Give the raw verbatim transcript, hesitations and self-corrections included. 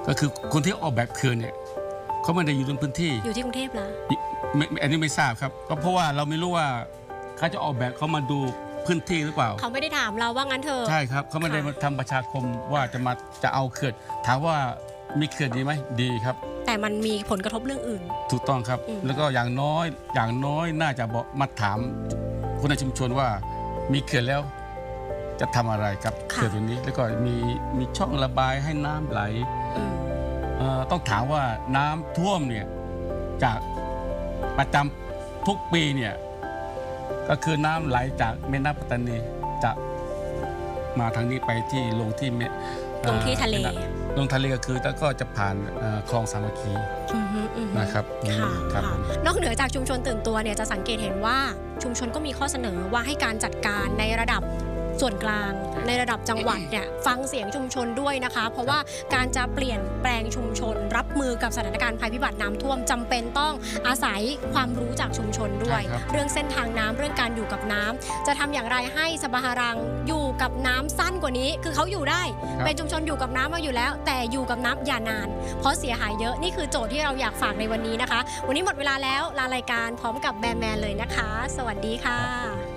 ก็คือคนที่ออกแบบเขื่อนเนี่ยเขาไม่ได้อยู่ในพื้นที่อยู่ที่กรุงเทพเหรออันนี้ไม่ทราบครับก็เพราะว่าเราไม่รู้ว่าเขาจะออกแบบเขามาดูพื้นที่หรือเปล่าเขาไม่ได้ถามเราว่างั้นเถอะใช่ครับเขาไม่ได้มาทำประชาคมว่าจะมาจะเอาเขื่อนถามว่ามีเขื่อนดีไหมดีครับแต่มันมีผลกระทบเรื่องอื่นถูกต้องครับแล้วก็อย่างน้อยอย่างน้อยน่าจะบอกมาถามคนในชุมชนว่ามีเขื่อนแล้วจะทำอะไรกับเขื่อนตัวนี้แล้วก็มีมีช่องระบายให้น้ำไหลต้องถามว่าน้ำท่วมเนี่ยจากประจำทุกปีเนี่ยก็คือน้ำไหลจากแม่น้ำปัตตานีจะมาทางนี้ไปที่ลงที่ลงที่ทะเลลงทะเลก็คือแล้วก็จะผ่านคลองสามัคคีนะครับนอกเหนือจากชุมชนตื่นตัวเนี่ยจะสังเกตเห็นว่าชุมชนก็มีข้อเสนอว่าให้การจัดการในระดับส่วนกลางในระดับจังหวัดเนี่ยฟังเสียงชุมชนด้วยนะคะเพราะว่าการจะเปลี่ยนแปลงชุมชนรับมือกับสถานการณ์ภัยพิบัติน้ำท่วมจำเป็นต้องอาศัยความรู้จากชุมชนด้วยเรื่องเส้นทางน้ำเรื่องการอยู่กับน้ำจะทำอย่างไรให้สบาฮารังอยู่กับน้ำสั้นกว่านี้คือเขาอยู่ได้เป็นชุมชนอยู่กับน้ำมาอยู่แล้วแต่อยู่กับน้ำอย่านานเพราะเสียหายเยอะนี่คือโจทย์ที่เราอยากฝากในวันนี้นะคะวันนี้หมดเวลาแล้วลารายการพร้อมกับแบมแมนเลยนะคะสวัสดีค่ะ